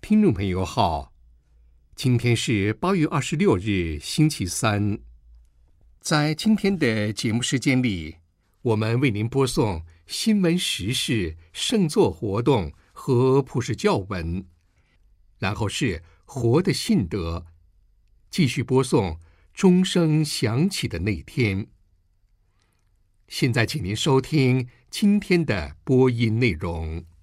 听众朋友好，今天是8月26日，星期三。在今天的节目时间里，我们为您播送新闻时事、圣作活动和普世教文，然后是活的信德，继续播送钟声响起的那天。现在请您收听今天的播音内容。